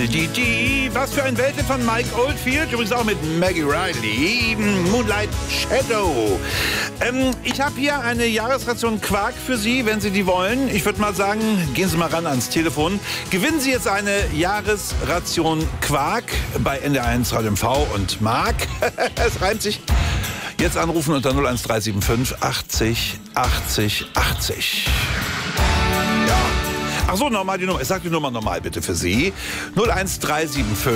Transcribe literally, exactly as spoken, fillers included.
Die, die, die. Was für ein Welthit von Mike Oldfield. Übrigens auch mit Maggie Riley. Moonlight Shadow. Ähm, ich habe hier eine Jahresration Quark für Sie, wenn Sie die wollen. Ich würde mal sagen, gehen Sie mal ran ans Telefon. Gewinnen Sie jetzt eine Jahresration Quark bei N D R eins Radio M V und Mark. Es reimt sich. Jetzt anrufen unter null eins drei sieben fünf achtzig achtzig achtzig. Ja. Ach so, nochmal die Nummer. Ich sag die Nummer normal bitte für Sie. null eins drei sieben fünf